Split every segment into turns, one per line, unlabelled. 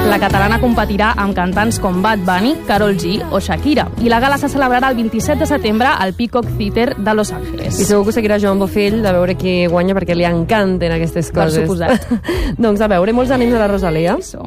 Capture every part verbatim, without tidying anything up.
La catalana competirà amb cantants com Bad Bunny, Karol G o Shakira. I la gala se celebrarà el vint-i-set de setembre al Peacock Theater de Los Angeles.
I segur que seguirà Joan Bofill de veure qui guanya, perquè li encanten aquestes coses.
Per suposat.
Doncs a veure, molts ànims a la Rosalia.
Això.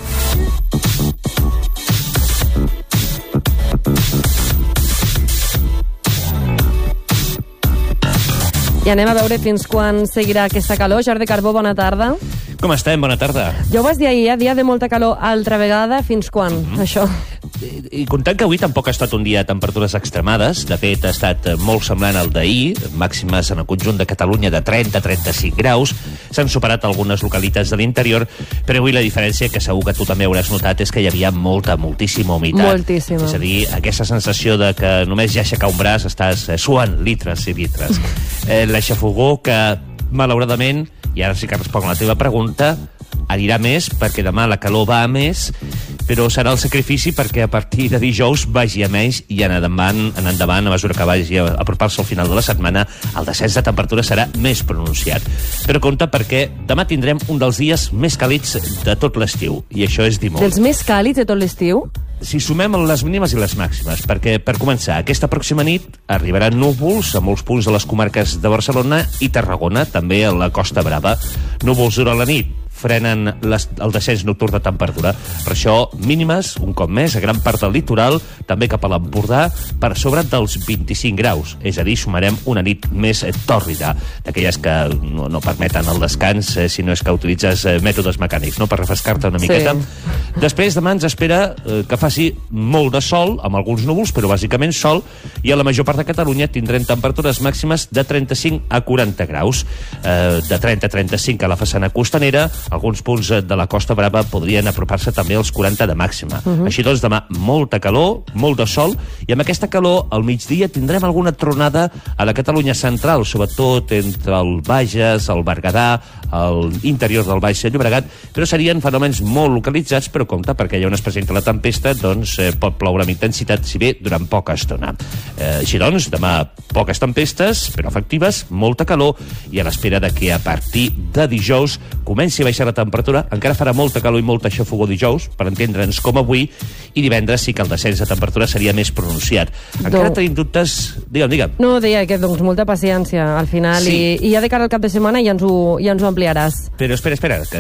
I anem a veure fins quan seguirà aquesta calor. Jordi Carbó, bona tarda.
Com estem? Bona tarda.
Ja ho vas dir ahir, eh? Dia de molta calor altra vegada. Fins quan, mm-hmm. això?
I, I comptant que avui tampoc ha estat un dia de temperatures extremades, de fet ha estat molt semblant al d'ahir, màximes en el conjunt de Catalunya de trenta a trenta-cinc graus, s'han superat algunes localitats de l'interior, però avui la diferència, que segur que tu també hauràs notat, és que hi havia molta, moltíssima humitat.
Moltíssima.
És a dir, aquesta sensació de que només ja aixecar un braç estàs suant litres i litres. eh, la xafogó que, malauradament, i ara sí que responc a la teva pregunta, anirà més, perquè demà la calor va a més, però serà el sacrifici perquè a partir de dijous vagi a menys i en endavant, en endavant a mesura que vagi a apropar-se al final de la setmana, el descens de temperatura serà més pronunciat. Però compte perquè demà tindrem un dels dies més càlids de tot l'estiu, i això és dir molt.
Dels més càlids de tot l'estiu?
Si sumem les mínimes i les màximes, perquè, per començar, aquesta pròxima nit arribaran núvols a molts punts de les comarques de Barcelona i Tarragona, també a la Costa Brava. Núvols durant la nit frenen les, el descens nocturn de temperatura. Per això, mínimes, un cop més, a gran part del litoral, també cap a l'Empordà, per sobre dels vint-i-cinc graus. És a dir, sumarem una nit més tòrrida, d'aquelles que no, no permeten el descans, eh, si no és que utilitzes eh, mètodes mecànics, no?, per refrescar-te una miqueta. Sí. Després, demà ens espera eh, que faci molt de sol, amb alguns núvols, però bàsicament sol, i a la major part de Catalunya tindrem temperatures màximes de trenta-cinc a quaranta graus. Eh, de trenta a trenta-cinc a la façana costanera, alguns punts de la Costa Brava podrien apropar-se també als quaranta de màxima. Uh-huh. Així doncs, demà molta calor, molt de sol, i amb aquesta calor al migdia tindrem alguna tronada a la Catalunya central, sobretot entre el Bages, el Berguedà, l'interior del Baix Llobregat, però serien fenòmens molt localitzats, però compte, perquè ja on es presenta la tempesta, doncs eh, pot ploure amb intensitat, si bé durant poca estona. Eh, així doncs, demà poques tempestes, però efectives, molta calor, i a l'espera de que a partir de dijous comenci a baixar la temperatura. Encara farà molta calor i molta xafogó dijous, per entendre'ns com avui, i divendres sí que el descens de temperatura seria més pronunciat. Encara
Do... tenim
dubtes... Digue'm, digue'm.
No, deia que doncs molta paciència al final, sí. i, i ja de cara al cap de setmana ja ens ho, ja ens ho ampliaràs.
Però espera, espera, que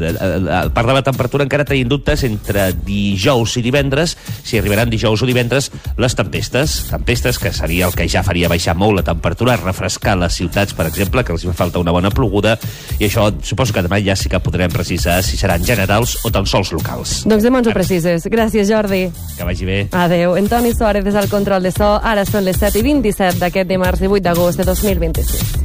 a part de la temperatura encara tenim dubtes entre dijous i divendres, si arribaran dijous o divendres les tempestes, tempestes que seria el que ja faria baixar molt la temperatura, refrescar les ciutats, per exemple, que els fa falta una bona ploguda, i això suposo que demà ja sí que podrem precisar si seran generals o tan sols locals.
Doncs demà ens ho precises. Gràcies, Jordi.
Que vagi bé.
Adéu. Antoni Suárez des del control de so. Ara són les set i vint-i-set d'aquest dimarts divuit d'agost de dos mil vint-i-sis.